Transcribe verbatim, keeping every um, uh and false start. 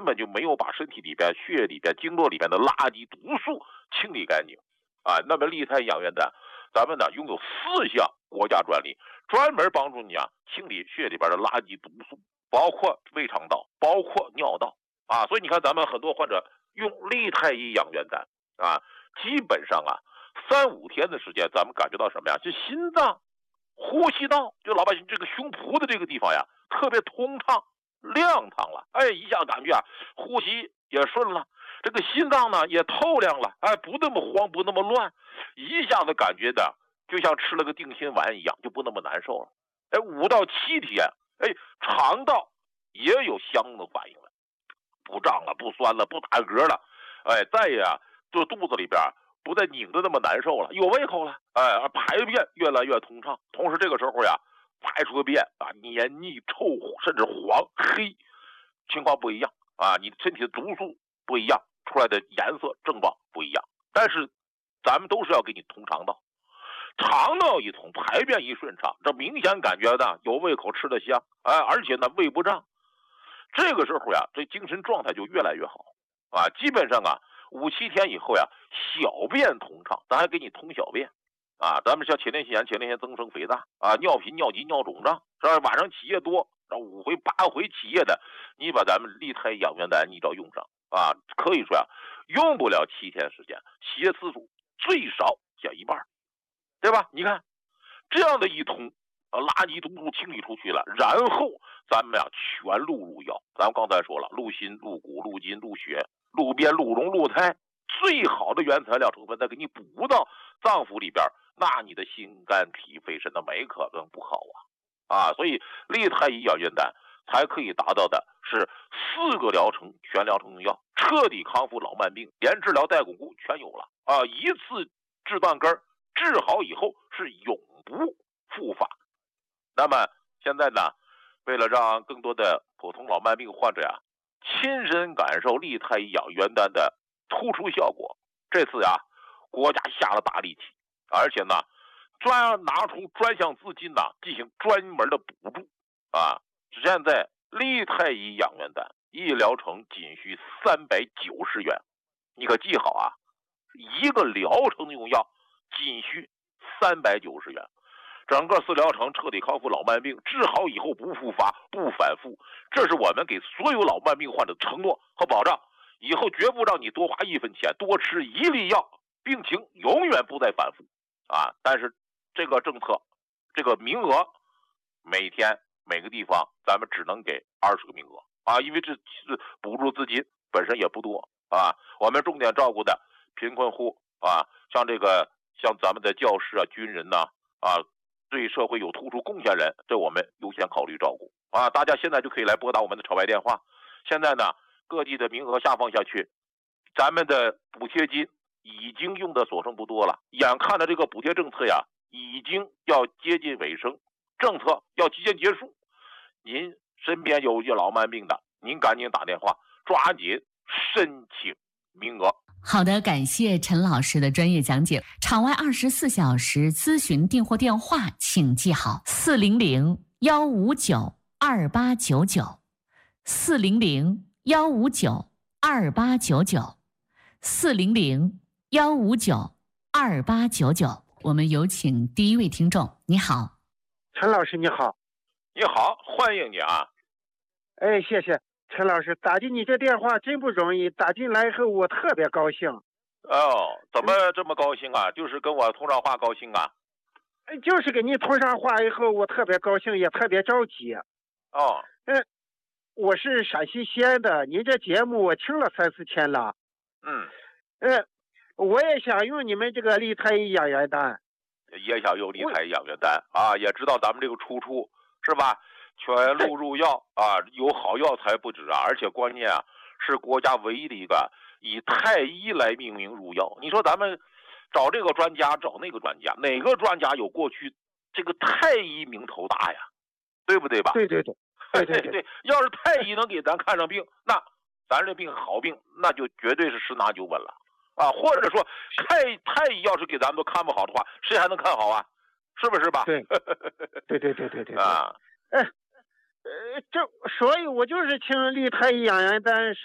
本就没有把身体里边、血液里边、经络里边的垃圾毒素清理干净啊。那么利太医养元丹，咱们呢拥有四项国家专利，专门帮助你啊清理血里边的垃圾毒素，包括胃肠道，包括尿道啊。所以你看，咱们很多患者用利太医养元丹啊，基本上啊三五天的时间，咱们感觉到什么呀？就心脏、呼吸道，就老百姓这个胸脯的这个地方呀，特别通畅、亮堂了。哎，一下感觉啊，呼吸也顺了，这个心脏呢也透亮了，哎，不那么慌，不那么乱，一下子感觉的就像吃了个定心丸一样，就不那么难受了。哎，五到七天，哎，肠道也有相应的反应了，不胀了，不酸了，不打嗝了，哎，再也啊，就肚子里边不再拧着那么难受了，有胃口了，哎，排便越来越通畅。同时这个时候呀，排出的便啊黏腻、臭甚至黄黑，情况不一样啊，你身体的毒素不一样，出来的颜色症状不一样。但是咱们都是要给你通肠道，肠道一通，排便一顺畅，这明显感觉到有胃口，吃得香，哎，而且呢胃不胀。这个时候呀，这精神状态就越来越好啊。基本上啊，五七天以后呀，小便通畅，咱还给你通小便啊。咱们像前列腺炎、前列腺增生、肥大啊，尿频、尿急、尿肿胀，是吧？晚上起夜多，五回八回起夜的，你把咱们利太医养元丹你只要用上啊，可以说呀，用不了七天时间，起夜次数最少减一半，对吧？你看这样的一通。呃，垃圾毒素清理出去了，然后咱们呀全录入药。咱们刚才说了，入心、入骨、入筋、入血、入边、入荣、入胎，最好的原材料成分再给你补到脏腑里边，那你的心肝脾肺肾的没可能不好啊啊！所以利太医养元丹才可以达到的是四个疗程全疗程用药，彻底康复老慢病，连治疗带巩固全有了啊！一次治断根，治好以后是永不复发。那么现在呢，为了让更多的普通老慢病患者呀亲身感受利太医养元丹的突出效果，这次呀国家下了大力气，而且呢专拿出专项资金呢进行专门的补助啊。现在利太医养元丹一疗程仅需三百九十元，你可记好啊，一个疗程用药仅需三百九十元。整个四疗程彻底康复老慢病，治好以后不复发不反复，这是我们给所有老慢病患者的承诺和保障，以后绝不让你多花一分钱多吃一粒药，病情永远不再反复啊！但是这个政策这个名额每天每个地方咱们只能给二十个名额啊，因为这补助资金本身也不多啊，我们重点照顾的贫困户啊，像这个像咱们的教师啊、军人呐 啊, 啊对社会有突出贡献人，这我们优先考虑照顾啊！大家现在就可以来拨打我们的朝外电话。现在呢，各地的名额下放下去，咱们的补贴金已经用的所剩不多了。眼看着这个补贴政策呀，已经要接近尾声，政策要即将结束。您身边有一老慢病的，您赶紧打电话，抓紧申请名额。 好的，感谢陈老师的专业讲解。场外二十四小时咨询订货电话，请记好：四零零幺五九二八九九，四零零幺五九二八九九，四零零幺五九二八九九。我们有请第一位听众。你好， 陈老师，你好。 你好，欢迎你啊。 哎，谢谢。陈老师，打进你这电话真不容易，打进来以后我特别高兴。 哦，怎么这么高兴啊？就是跟我通上话高兴啊？ 就是给你通上话以后，我特别高兴，也特别着急。 哦， 嗯，我是陕西西安的，您这节目我听了三四天了。 嗯， 嗯，我也想用你们这个利太医养元丹。 也想用利太医养元丹啊，也知道咱们这个出处是吧？全录入药啊，有好药材不止啊，而且关键啊是国家唯一的一个以太医来命名入药。你说咱们找这个专家找那个专家，哪个专家有过去这个太医名头大呀？对不对吧？ 对对对，对对对, 对, 对要是太医能给咱看上病，那咱这病好病，那就绝对是十拿九稳了啊！或者说太太医要是给咱们都看不好的话，谁还能看好啊？是不是吧？ 对，对对对对对啊！ 哎。呃，这所以，我就是请利太医养元丹。